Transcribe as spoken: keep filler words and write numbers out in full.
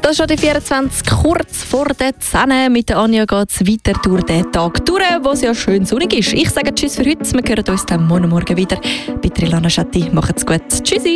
Das ist schon die vierundzwanzig, kurz vor der zehn. Mit der Anja geht es weiter durch den Tag durch, wo es ja schön sonnig ist. Ich sage Tschüss für heute. Wir hören uns dann morgen Morgen wieder. Bei Trilana Schatti. Macht's gut. Tschüssi.